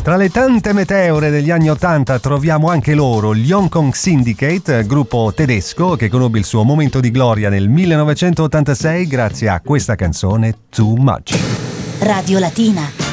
Tra le tante meteore degli anni 80 troviamo anche loro, gli Hong Kong Syndicate, gruppo tedesco che conobbe il suo momento di gloria nel 1986 grazie a questa canzone Too Much. Radio Latina.